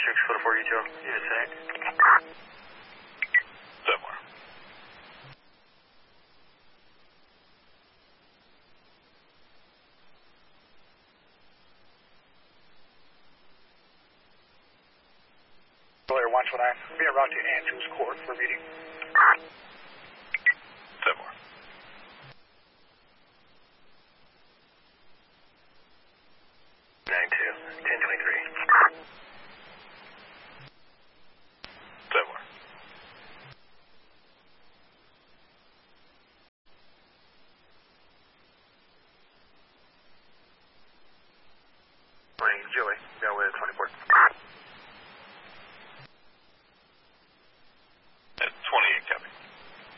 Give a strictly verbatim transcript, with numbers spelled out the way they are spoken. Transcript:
six foot four detail. Unit tank. Somewhere. Blair one two nine, be en route to Andrews Court for meeting.